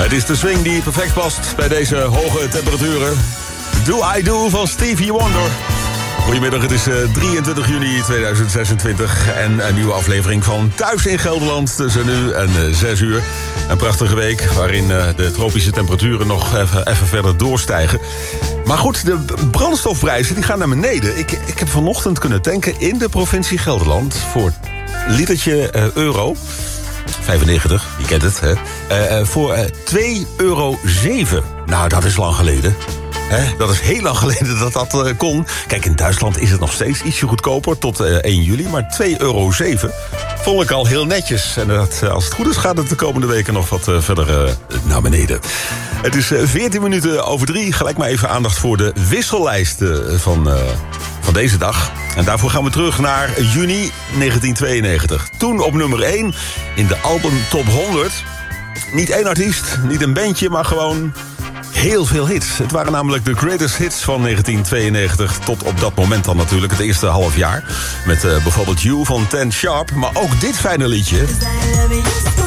Het is de swing die perfect past bij deze hoge temperaturen. Do I Do van Stevie Wonder. Goedemiddag, het is 23 juni 2026 en een nieuwe aflevering van Thuis in Gelderland tussen nu en 6 uur. Een prachtige week waarin de tropische temperaturen nog even verder doorstijgen. Maar goed, de brandstofprijzen die gaan naar beneden. Ik heb vanochtend kunnen tanken in de provincie Gelderland voor litertje euro. 95, je kent het, hè? Voor €2,07. Nou, dat is lang geleden. Dat is heel lang geleden dat dat kon. Kijk, in Duitsland is het nog steeds ietsje goedkoper, tot 1 juli. Maar €2,07 vond ik al heel netjes. En als het goed is gaat het de komende weken nog wat verder naar beneden. Het is 14 minuten over 3. Gelijk maar even aandacht voor de wissellijst van deze dag. En daarvoor gaan we terug naar juni 1992. Toen op nummer 1 in de album Top 100. Niet één artiest, niet een bandje, maar gewoon heel veel hits. Het waren namelijk de greatest hits van 1992... tot op dat moment dan natuurlijk, het eerste half jaar. Met bijvoorbeeld You van Ten Sharp, maar ook dit fijne liedje.